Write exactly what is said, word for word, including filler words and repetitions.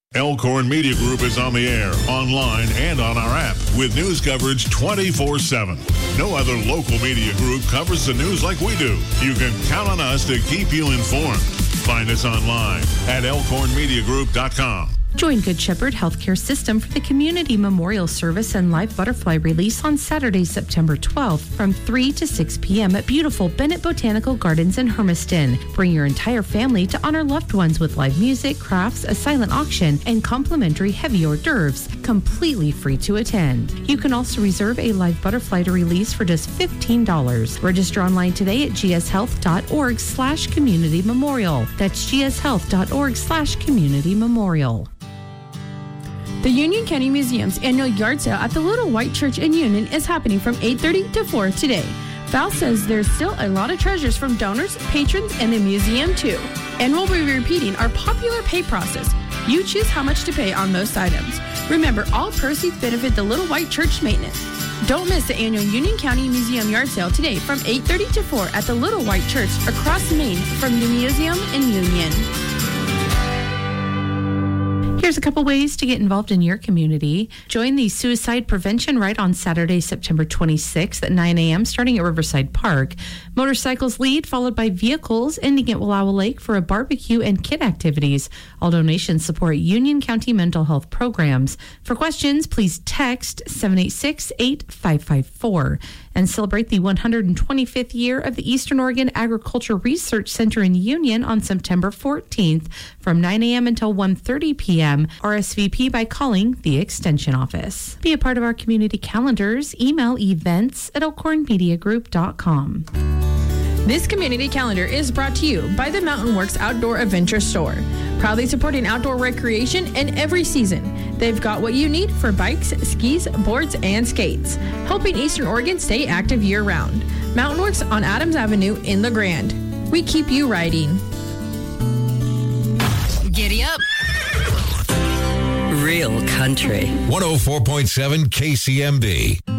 Elkhorn Media Group is on the air, online, and on our app with news coverage twenty-four seven. No other local media group covers the news like we do. You can count on us to keep you informed. Find us online at elkhorn media group dot com. Join Good Shepherd Healthcare System for the Community Memorial Service and live butterfly release on Saturday, September twelfth from three to six p.m. at beautiful Bennett Botanical Gardens in Hermiston. Bring your entire family to honor loved ones with live music, crafts, a silent auction, and complimentary heavy hors d'oeuvres, completely free to attend. You can also reserve a live butterfly to release for just fifteen dollars. Register online today at gshealth.org slash community memorial. That's gshealth.org slash community memorial. The Union County Museum's annual yard sale at the Little White Church in Union is happening from eight thirty to four today. Val says there's still a lot of treasures from donors, patrons, and the museum too. And we'll be repeating our popular pay process. You choose how much to pay on most items. Remember, all proceeds benefit the Little White Church maintenance. Don't miss the annual Union County Museum yard sale today from eight thirty to four at the Little White Church across Main from the museum in Union. Here's a couple ways to get involved in your community. Join the Suicide Prevention Ride on Saturday, September twenty-sixth at nine a.m. starting at Riverside Park. Motorcycles lead, followed by vehicles, ending at Wallowa Lake for a barbecue and kid activities. All donations support Union County mental health programs. For questions, please text seven eight six, eight five five four. And celebrate the one hundred twenty-fifth year of the Eastern Oregon Agriculture Research Center in Union on September fourteenth from nine a.m. until one thirty p.m. R S V P by calling the Extension Office. Be a part of our community calendars. Email events at elkhorn media group dot com. This community calendar is brought to you by the Mountain Works Outdoor Adventure Store, proudly supporting outdoor recreation in every season. They've got what you need for bikes, skis, boards, and skates, helping Eastern Oregon stay active year-round. Mountain Works on Adams Avenue in La Grande. We keep you riding. Giddy up. Real country. one oh four point seven K C M D.